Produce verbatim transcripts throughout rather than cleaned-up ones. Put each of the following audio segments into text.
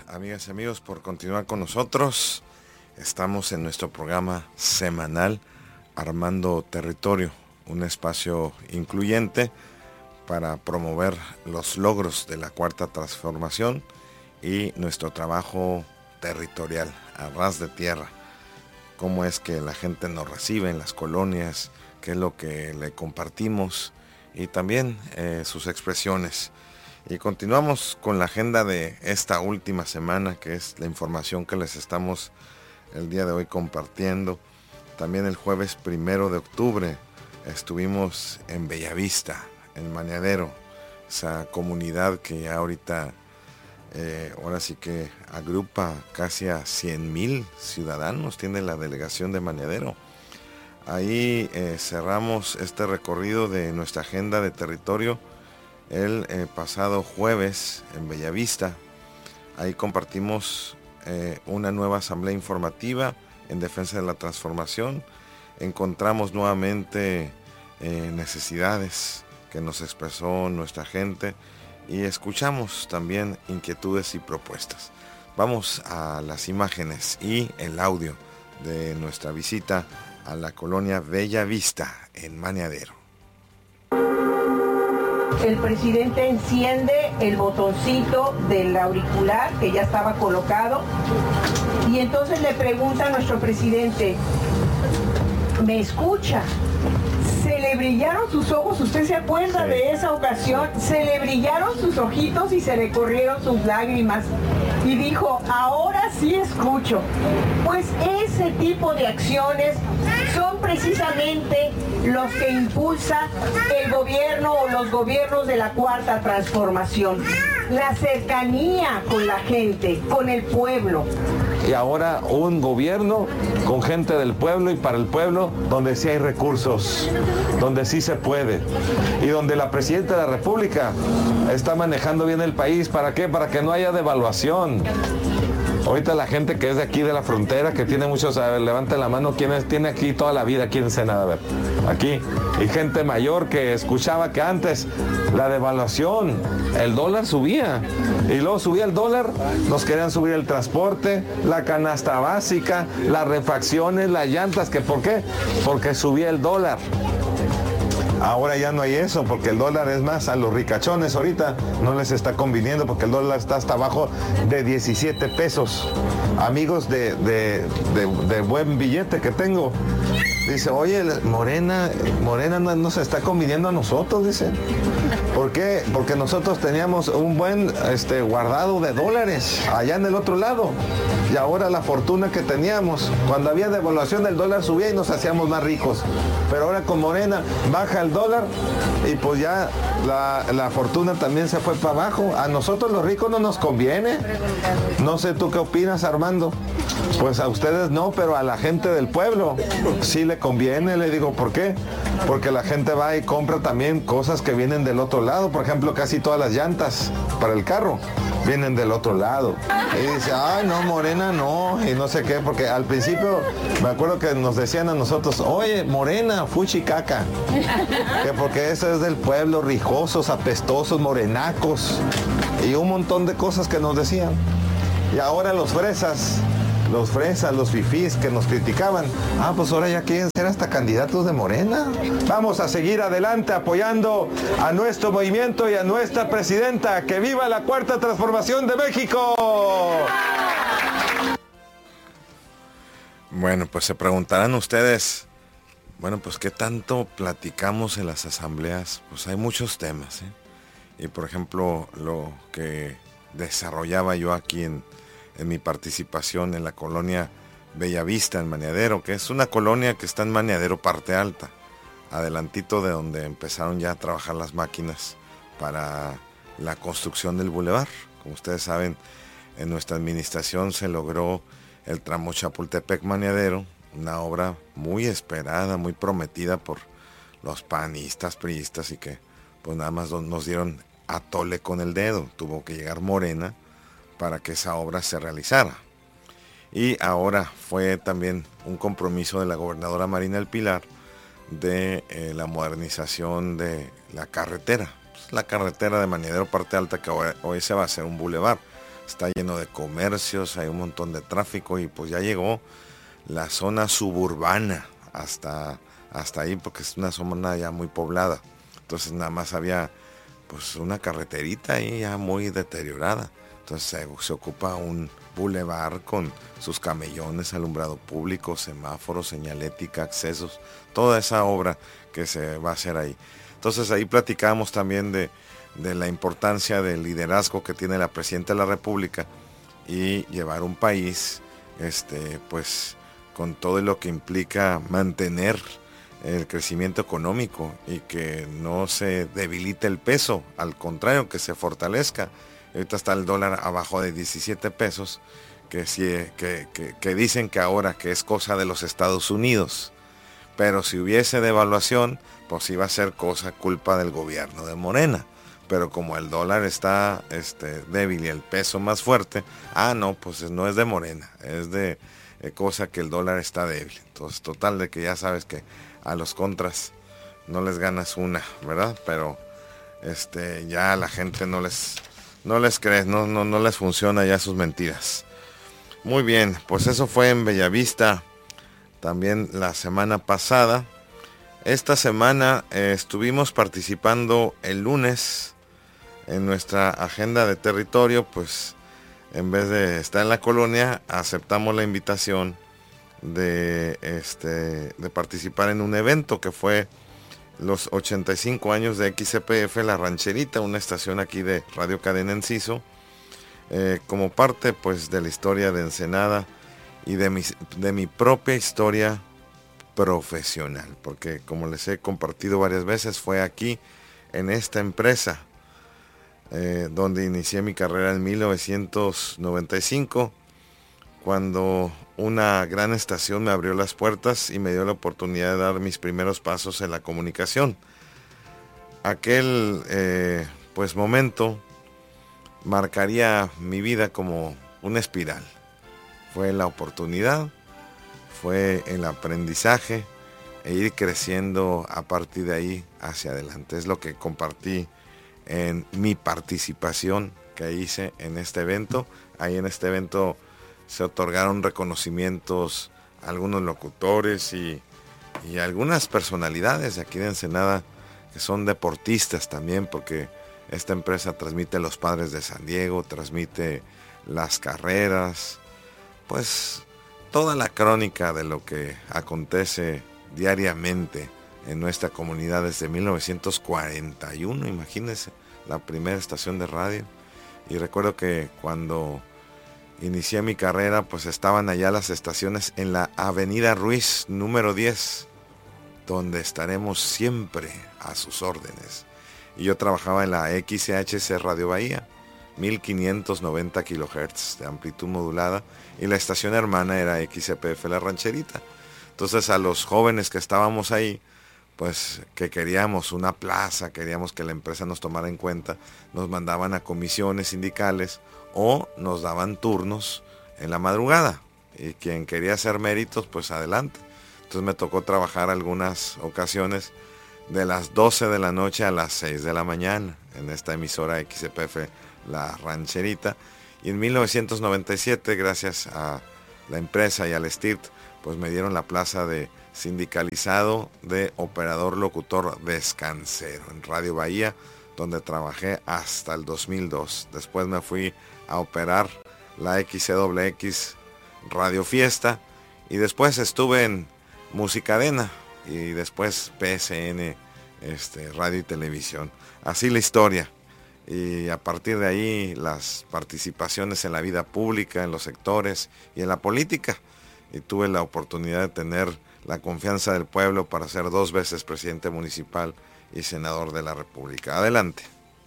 amigas y amigos, por continuar con nosotros. Estamos en nuestro programa semanal Armando Territorio, un espacio incluyente para promover los logros de la Cuarta Transformación y nuestro trabajo territorial, a ras de tierra. Cómo es que la gente nos recibe en las colonias, qué es lo que le compartimos y también eh, sus expresiones. Y continuamos con la agenda de esta última semana, que es la información que les estamos el día de hoy compartiendo. También el jueves primero de octubre estuvimos en Bellavista, en Mañadero, esa comunidad que ya ahorita, eh, ahora sí que agrupa casi a cien mil ciudadanos, tiene la delegación de Mañadero. Ahí eh, cerramos este recorrido de nuestra agenda de territorio el eh, pasado jueves en Bellavista. Ahí compartimos eh, una nueva asamblea informativa en defensa de la transformación. Encontramos nuevamente eh, necesidades que nos expresó nuestra gente y escuchamos también inquietudes y propuestas. Vamos a las imágenes y el audio de nuestra visita a la colonia Bellavista en Mañadero. El presidente enciende el botoncito del auricular que ya estaba colocado y entonces le pregunta a nuestro presidente, ¿me escucha? Se le brillaron sus ojos, ¿usted se acuerda sí. de esa ocasión? Se le brillaron sus ojitos y se le corrieron sus lágrimas y dijo, ahora sí escucho. Pues ese tipo de acciones son precisamente los que impulsa el gobierno o los gobiernos de la Cuarta Transformación. La cercanía con la gente, con el pueblo. Y ahora un gobierno con gente del pueblo y para el pueblo, donde sí hay recursos, donde sí se puede. Y donde la presidenta de la República está manejando bien el país. ¿Para qué? Para que no haya devaluación. Ahorita la gente que es de aquí de la frontera, que tiene muchos, a ver, levanten la mano, ¿quién es, tiene aquí toda la vida aquí en Ensenada? A ver, aquí. Y gente mayor que escuchaba que antes la devaluación, el dólar subía. Y luego subía el dólar, nos querían subir el transporte, la canasta básica, las refacciones, las llantas, ¿que por qué? Porque subía el dólar. Ahora ya no hay eso, porque el dólar es más, a los ricachones ahorita no les está conviniendo, porque el dólar está hasta abajo de diecisiete pesos. Amigos de, de, de, de buen billete que tengo, dice, oye, Morena, Morena no nos está conviniendo a nosotros, dice. ¿Por qué? Porque nosotros teníamos un buen este, guardado de dólares allá en el otro lado. Y ahora la fortuna que teníamos, cuando había devaluación el dólar subía y nos hacíamos más ricos. Pero ahora con Morena baja el dólar y pues ya la, la fortuna también se fue para abajo. A nosotros los ricos no nos conviene. No sé tú qué opinas, Armando. Pues a ustedes no, pero a la gente del pueblo sí le conviene. Le digo, ¿por qué? Porque la gente va y compra también cosas que vienen del otro lado. Por ejemplo, casi todas las llantas para el carro vienen del otro lado. Y dice, ay, no, Morena no, y no sé qué, porque al principio me acuerdo que nos decían a nosotros, oye, Morena, fuchicaca, que porque eso es del pueblo, rijosos, apestosos, morenacos, y un montón de cosas que nos decían. Y ahora los fresas, los fresas, los fifís que nos criticaban, ah, pues ahora ya quieren ser hasta candidatos de Morena. Vamos a seguir adelante apoyando a nuestro movimiento y a nuestra presidenta. ¡Que viva la Cuarta Transformación de México! Bueno, pues se preguntarán ustedes, bueno, pues ¿qué tanto platicamos en las asambleas? Pues hay muchos temas, ¿eh? Y por ejemplo, lo que desarrollaba yo aquí en en mi participación en la colonia Bellavista, en Mañadero, que es una colonia que está en Mañadero, parte alta, adelantito de donde empezaron ya a trabajar las máquinas para la construcción del bulevar. Como ustedes saben, en nuestra administración se logró el tramo Chapultepec-Mañadero, una obra muy esperada, muy prometida por los panistas, priistas, y que pues nada más nos dieron a tole con el dedo. Tuvo que llegar Morena para que esa obra se realizara. Y ahora fue también un compromiso de la gobernadora Marina del Pilar de eh, la modernización de la carretera. Pues la carretera de Mañadero Parte Alta, que hoy, hoy se va a hacer un bulevar, está lleno de comercios, hay un montón de tráfico y pues ya llegó la zona suburbana hasta, hasta ahí, porque es una zona ya muy poblada. Entonces nada más había pues una carreterita ahí ya muy deteriorada. Entonces se, se ocupa un bulevar con sus camellones, alumbrado público, semáforos, señalética, accesos, toda esa obra que se va a hacer ahí. Entonces ahí platicamos también de, de la importancia del liderazgo que tiene la Presidenta de la República y llevar un país este, pues con todo lo que implica mantener el crecimiento económico y que no se debilite el peso, al contrario, que se fortalezca. Ahorita está el dólar abajo de diecisiete pesos, que, sí, que, que, que dicen que ahora que es cosa de los Estados Unidos, pero si hubiese devaluación, pues iba a ser cosa culpa del gobierno de Morena. Pero como el dólar está este, débil y el peso más fuerte, ah no, pues no es de Morena, es de eh, cosa que el dólar está débil. Entonces total de que ya sabes que a los contras no les ganas una, ¿verdad? Pero este ya a la gente no les no les crees, no, no, no les funciona ya sus mentiras. Muy bien, pues eso fue en Bellavista también la semana pasada. Esta semana eh, estuvimos participando el lunes en nuestra agenda de territorio, pues en vez de estar en la colonia, aceptamos la invitación de, este, de participar en un evento que fue los ochenta y cinco años de X C P F La Rancherita, una estación aquí de Radio Cadena Enciso, eh, como parte pues de la historia de Ensenada y de mi, de mi propia historia profesional, porque como les he compartido varias veces, fue aquí en esta empresa eh, donde inicié mi carrera en mil novecientos noventa y cinco, cuando una gran estación me abrió las puertas y me dio la oportunidad de dar mis primeros pasos en la comunicación. Aquel eh, pues momento marcaría mi vida como una espiral. Fue la oportunidad, fue el aprendizaje e ir creciendo a partir de ahí hacia adelante. Es lo que compartí en mi participación que hice en este evento. Ahí en este evento se otorgaron reconocimientos a algunos locutores y, y algunas personalidades de aquí de Ensenada que son deportistas también, porque esta empresa transmite los Padres de San Diego, transmite las carreras, pues toda la crónica de lo que acontece diariamente en nuestra comunidad desde mil novecientos cuarenta y uno, imagínense, la primera estación de radio. Y recuerdo que cuando inicié mi carrera, pues estaban allá las estaciones en la Avenida Ruiz, número diez, donde estaremos siempre a sus órdenes. Y yo trabajaba en la X C H C Radio Bahía, mil quinientos noventa kilohertz de amplitud modulada, y la estación hermana era X C P F La Rancherita. Entonces a los jóvenes que estábamos ahí, pues que queríamos una plaza, queríamos que la empresa nos tomara en cuenta, nos mandaban a comisiones sindicales o nos daban turnos en la madrugada, y quien quería hacer méritos, pues adelante. Entonces me tocó trabajar algunas ocasiones de las doce de la noche a las seis de la mañana en esta emisora X C P F La Rancherita. Y en mil novecientos noventa y siete, gracias a la empresa y al S T I R T, pues me dieron la plaza de sindicalizado de operador locutor descansero en Radio Bahía, donde trabajé hasta el dos mil dos. Después me fui a operar la X C W X Radio Fiesta, y después estuve en Musicadena y después P S N este, Radio y Televisión. Así la historia. Y a partir de ahí las participaciones en la vida pública, en los sectores y en la política. Y tuve la oportunidad de tener la confianza del pueblo para ser dos veces presidente municipal y senador de la República. Adelante.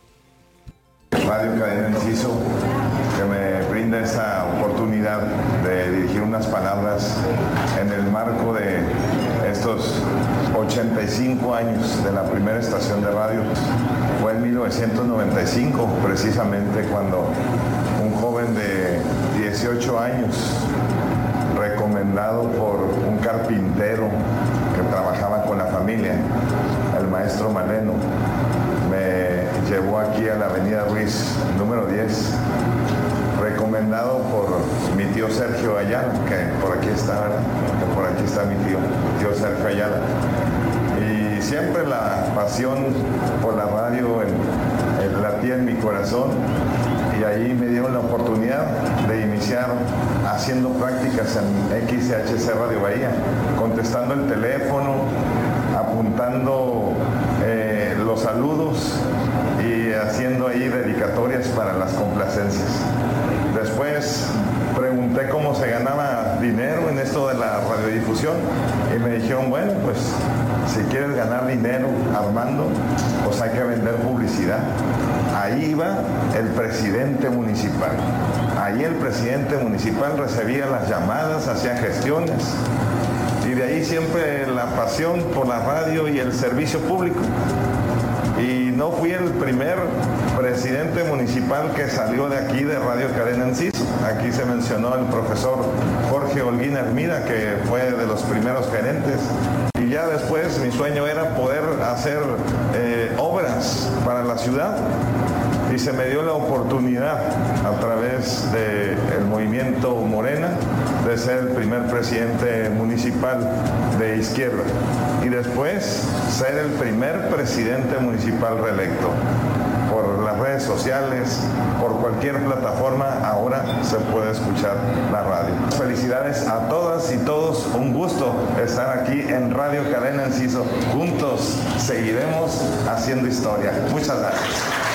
Radio Cadena Enciso, que me brinda esa oportunidad de dirigir unas palabras en el marco de estos ochenta y cinco años de la primera estación de radio. Fue en mil novecientos noventa y cinco, precisamente, cuando un joven de dieciocho años, recomendado por un carpintero que trabajaba con la familia, el maestro Maleno, me llevó aquí a la Avenida Ruiz, número diez, mi tío Sergio Ayala, que por aquí está, ¿verdad? Que por aquí está mi tío, mi tío Sergio Ayala. Y siempre la pasión por la radio en, en, latía en mi corazón, y ahí me dieron la oportunidad de iniciar haciendo prácticas en X C H C Radio Bahía, contestando el teléfono, apuntando eh, los saludos y haciendo ahí dedicatorias para las complacencias. Después pregunté cómo se ganaba dinero en esto de la radiodifusión y me dijeron, bueno, pues si quieres ganar dinero, Armando, pues hay que vender publicidad. Ahí iba el presidente municipal. Ahí el presidente municipal recibía las llamadas, hacía gestiones. Y de ahí siempre la pasión por la radio y el servicio público. Y no fui el primer presidente municipal que salió de aquí de Radio Cadena Enciso. Aquí se mencionó el profesor Jorge Holguín Hermida, que fue de los primeros gerentes. Y ya después mi sueño era poder hacer eh, obras para la ciudad. Y se me dio la oportunidad a través del movimiento Morena de ser el primer presidente municipal de izquierda y después ser el primer presidente municipal reelecto. Por las redes sociales, por cualquier plataforma, ahora se puede escuchar la radio. Felicidades a todas y todos, un gusto estar aquí en Radio Cadena Enciso. Juntos seguiremos haciendo historia. Muchas gracias.